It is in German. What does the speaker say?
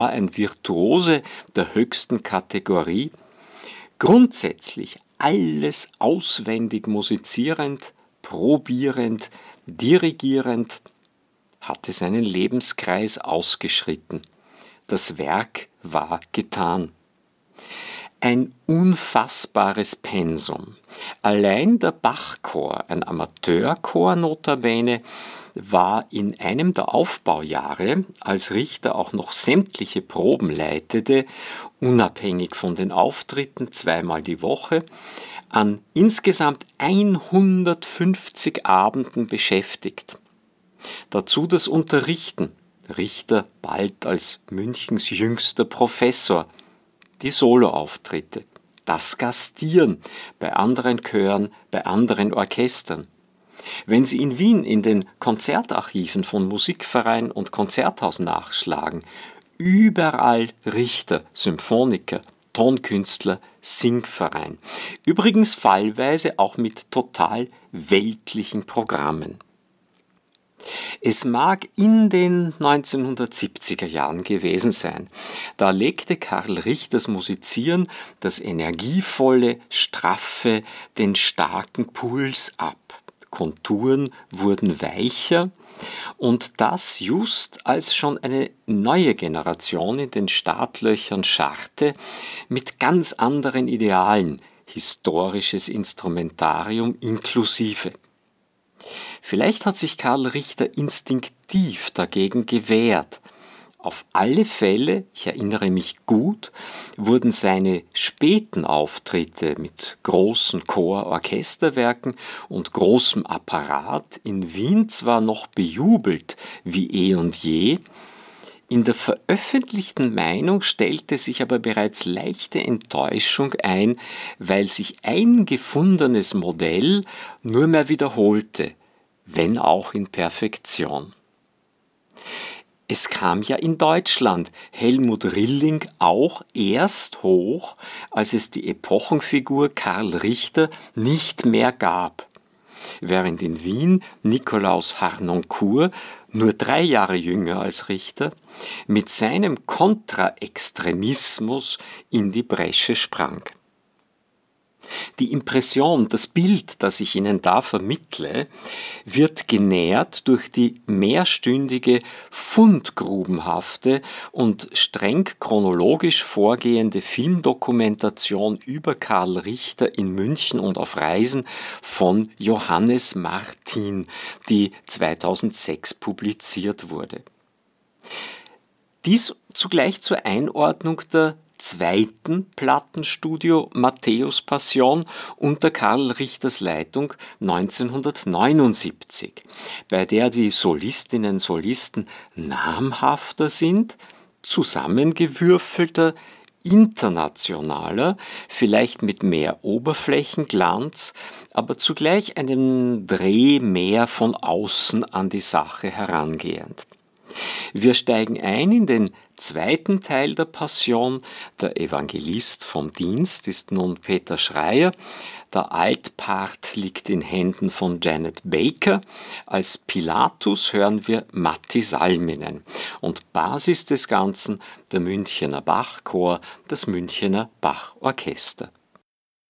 ein Virtuose der höchsten Kategorie, grundsätzlich alles auswendig musizierend, probierend, dirigierend, hatte seinen Lebenskreis ausgeschritten. Das Werk war getan. Ein unfassbares Pensum. Allein der Bachchor, ein Amateurchor notabene, war in einem der Aufbaujahre, als Richter auch noch sämtliche Proben leitete, unabhängig von den Auftritten zweimal die Woche, an insgesamt 150 Abenden beschäftigt. Dazu das Unterrichten, Richter bald als Münchens jüngster Professor, die Soloauftritte, das Gastieren bei anderen Chören, bei anderen Orchestern. Wenn Sie in Wien in den Konzertarchiven von Musikverein und Konzerthaus nachschlagen, überall Richter, Symphoniker, Tonkünstler, Singverein. Übrigens fallweise auch mit total weltlichen Programmen. Es mag in den 1970er Jahren gewesen sein. Da legte Karl Richters Musizieren das energievolle, straffe, den starken Puls ab. Konturen wurden weicher und das just als schon eine neue Generation in den Startlöchern scharrte mit ganz anderen Idealen, historisches Instrumentarium inklusive. Vielleicht hat sich Karl Richter instinktiv dagegen gewehrt. Auf alle Fälle, ich erinnere mich gut, wurden seine späten Auftritte mit großen Chor-Orchesterwerken und großem Apparat in Wien zwar noch bejubelt wie eh und je, in der veröffentlichten Meinung stellte sich aber bereits leichte Enttäuschung ein, weil sich ein gefundenes Modell nur mehr wiederholte, wenn auch in Perfektion. Es kam ja in Deutschland Helmut Rilling auch erst hoch, als es die Epochenfigur Karl Richter nicht mehr gab, während in Wien Nikolaus Harnoncourt, nur 3 Jahre jünger als Richter, mit seinem Kontraextremismus in die Bresche sprang. Die Impression, das Bild, das ich Ihnen da vermittle, wird genährt durch die mehrstündige, fundgrubenhafte und streng chronologisch vorgehende Filmdokumentation über Karl Richter in München und auf Reisen von Johannes Martin, die 2006 publiziert wurde. Dies zugleich zur Einordnung der zweiten Plattenstudio Matthäus Passion unter Karl Richters Leitung 1979, bei der die Solistinnen und Solisten namhafter sind, zusammengewürfelter, internationaler, vielleicht mit mehr Oberflächenglanz, aber zugleich einen Dreh mehr von außen an die Sache herangehend. Wir steigen ein in den zweiten Teil der Passion. Der Evangelist vom Dienst ist nun Peter Schreier. Der Altpart liegt in Händen von Janet Baker. Als Pilatus hören wir Matti Salminen. Und Basis des Ganzen der Münchener Bachchor, das Münchener Bachorchester.